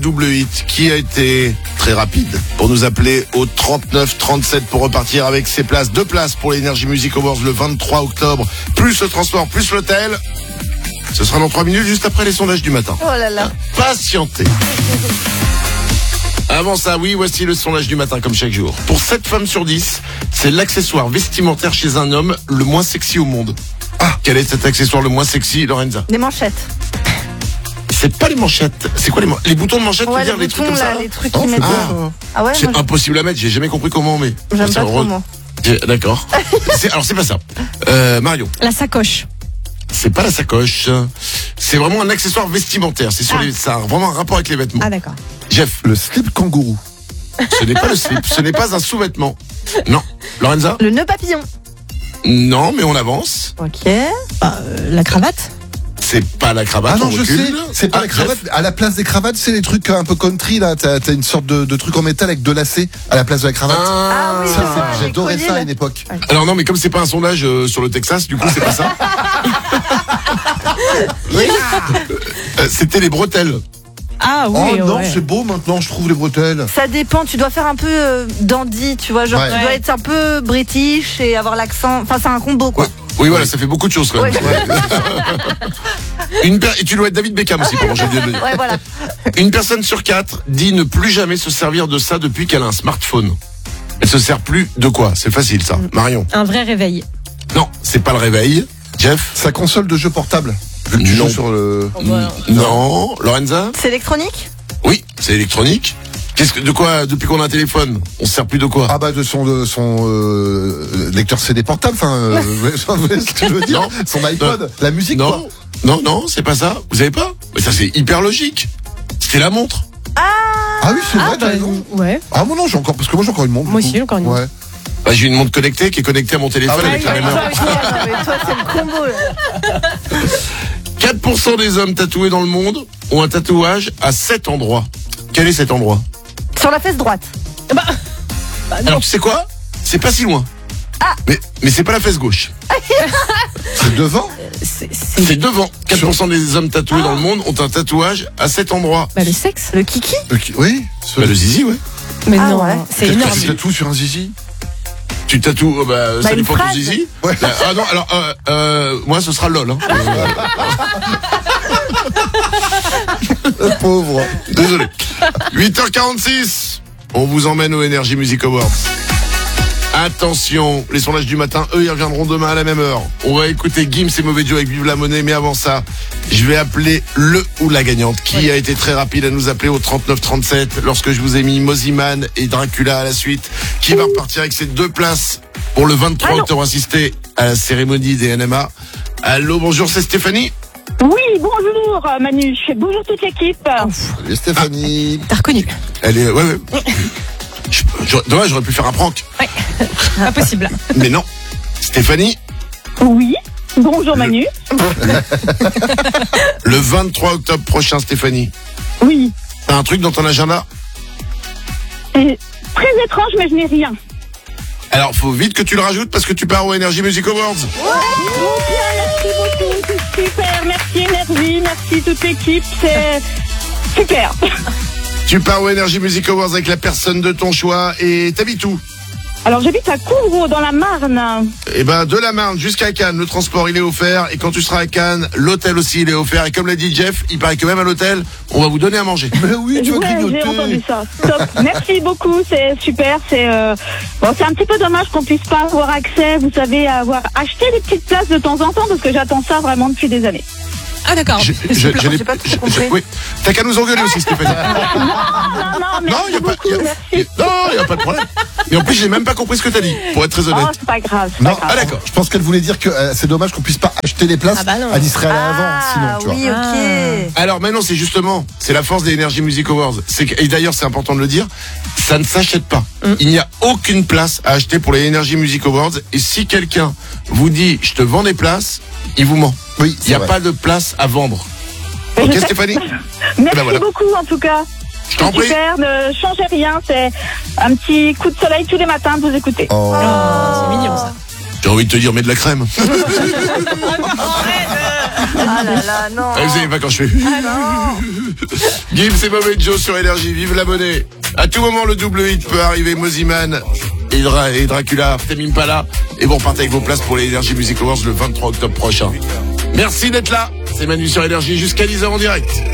Double hit qui a été très rapide pour nous appeler au 39-37 pour repartir avec ses places. 2 places pour l'Energy Music Awards le 23 octobre, plus le transport, plus l'hôtel. Ce sera dans 3 minutes, juste après les sondages du matin. Oh là là. Patientez. Avant ça, oui, voici le sondage du matin comme chaque jour. Pour 7 femmes sur 10, c'est l'accessoire vestimentaire chez un homme le moins sexy au monde. Ah, quel est cet accessoire le moins sexy, Lorenza? Des manchettes. C'est pas les manchettes. C'est quoi les boutons de manchette? Ouais, dire, les trucs boutons, comme là, ça. les trucs qui mettent. Ah ouais, C'est moi, impossible à mettre. J'ai jamais compris comment on met. j'aime pas trop, moi. D'accord. Alors c'est pas ça. Marion. La sacoche. C'est pas la sacoche. C'est vraiment un accessoire vestimentaire. C'est sur ça a vraiment un rapport avec les vêtements. Ah d'accord. Jeff. Le slip kangourou. Ce n'est pas le slip. Ce n'est pas un sous-vêtement. Non. Lorenza. Le nœud papillon. Non, mais on avance. Ok. La cravate. C'est pas la cravate. Ah non, on je recule. sais. C'est pas la cravate. À la place des cravates, c'est les trucs un peu country là. T'as une sorte de truc en métal avec 2 lacets à la place de la cravate. Ah oui, Ça, je vois, les j'adorais colliers, ça là. à une époque. Alors non, mais comme c'est pas un sondage sur le Texas, du coup c'est pas ça. C'était les bretelles. Ah Oh oui. non, ouais. c'est beau maintenant, je trouve les bretelles. Ça dépend, tu dois faire un peu dandy, tu vois, genre Ouais. tu dois être un peu british et avoir l'accent, enfin c'est un combo quoi. Ouais. Oui, voilà, ça fait beaucoup de choses quand même. Ouais. Et tu dois être David Beckham aussi pour manger des menus. Ouais, voilà. Une personne sur 4 dit ne plus jamais se servir de ça depuis qu'elle a un smartphone. Elle se sert plus de quoi? C'est facile ça. Marion. Un vrai réveil. Non, c'est pas le réveil. Jeff. Sa console de jeu portable. Vu que tu Non. joues sur le. Non. Lorenza. C'est électronique? Oui, c'est électronique. De quoi, depuis qu'on a un téléphone, on se sert plus de quoi? Ah bah de son lecteur CD portable, enfin, vous voyez ce que je veux dire? Non. Son iPod, la musique quoi. Non, c'est pas ça. Vous savez pas? Mais ça c'est hyper logique. C'était la montre. Ah oui, c'est vrai, t'as raison. Ouais. Ah moi non, j'ai encore, parce que moi j'ai encore une montre. Moi du aussi, coup. j'ai encore une montre. Ouais. Bah, j'ai une montre connectée qui est connectée à mon téléphone Ah oui, avec la même toi, heure. mais toi c'est le combo là. 4% des hommes tatoués dans le monde ont un tatouage à 7 endroits. Quel est cet endroit? Sur la fesse droite. Alors tu sais quoi? C'est pas si loin. Mais c'est pas la fesse gauche. C'est devant. C'est devant. 4% des hommes tatoués dans le monde ont un tatouage à 7 endroits. Bah le sexe. Le kiki? Oui. Bah, le zizi, ouais. Mais Ah non, ouais. c'est Qu'est-ce énorme. que tu tatoues sur un zizi? Tu tatoues, ça une dépend de ton phrase. zizi. Ouais. Ah non, alors, moi ce sera LOL. Hein. Le pauvre. Désolé. 8h46. On vous emmène au Energy Music Awards. Attention, les sondages du matin, eux, ils reviendront demain à la même heure. On va écouter Gims et Mauvais Joe avec Vive la Monnaie, mais avant ça, je vais appeler le ou la gagnante, qui a été très rapide à nous appeler au 39-37, lorsque je vous ai mis Moziman et Dracula à la suite, qui va repartir avec ses 2 places pour le 23 octobre assister à la cérémonie des NMA. Allô, bonjour, c'est Stéphanie. Oui, bonjour Manu, bonjour toute l'équipe. Salut Stéphanie. T'as reconnu. Elle est, ouais. Dommage, j'aurais pu faire un prank. Ouais. Pas possible. Mais non. Stéphanie, Oui, bonjour Manu. le 23 octobre prochain, Stéphanie. Oui, T'as un truc dans ton agenda? c'est très étrange mais je n'ai rien. Alors, faut vite que tu le rajoutes parce que tu pars au Energy Music Awards. Merci beaucoup, c'est super, merci Énergie, merci toute l'équipe, c'est super. Tu pars au Energy Music Awards avec la personne de ton choix et t'habites où? Alors j'habite à Couvreau dans la Marne. Eh ben, de la Marne jusqu'à Cannes, le transport il est offert et quand tu seras à Cannes, l'hôtel aussi il est offert et comme l'a dit Jeff, il paraît que même à l'hôtel, on va vous donner à manger. Mais oui, tu vas Ouais, j'ai entendu grignoter. ça. Top. Merci beaucoup, c'est super. C'est c'est un petit peu dommage qu'on puisse pas avoir accès, vous savez, à avoir acheté des petites places de temps en temps parce que j'attends ça vraiment depuis des années. Ah d'accord. Je n'ai pas trop compris. oui. T'as qu'à nous engueuler aussi, Stéphanie. Non, merci beaucoup, merci. Il y a pas de problème. Et en plus, j'ai même pas compris ce que t'as dit, pour être très honnête. Oh, c'est pas grave. c'est Non, pas grave. Ah d'accord. Je pense qu'elle voulait dire que c'est dommage qu'on puisse pas acheter les places. Ah bah non. Elle y serait allée avant, Ah sinon, tu vois. oui, ok. Alors maintenant, c'est la force des Energy Music Awards. Et d'ailleurs, c'est important de le dire, ça ne s'achète pas. Il n'y a aucune place à acheter pour les Energy Music Awards. Et si quelqu'un vous dit, je te vends des places, il vous ment. Oui, Il n'y a c'est vrai. pas de place à vendre. Ok, Stéphanie? Merci ben voilà. beaucoup en tout cas. Je t'en prie. Super, ne changez rien, c'est un petit coup de soleil tous les matins de vous écouter. Oh. C'est mignon ça. J'ai envie de te dire, mets de la crème. Ah Ah là là, non. Ah, vous savez pas quand je fais. Gims et Mauvais Joe sur Énergie. Vive la monnaie. À tout moment, le double hit peut arriver. Moziman et Dracula, Tame Impala. Et vous repartez avec vos places pour les Energy Music Awards le 23 octobre prochain. Merci d'être là. C'est Manu sur Énergie jusqu'à 10h en direct.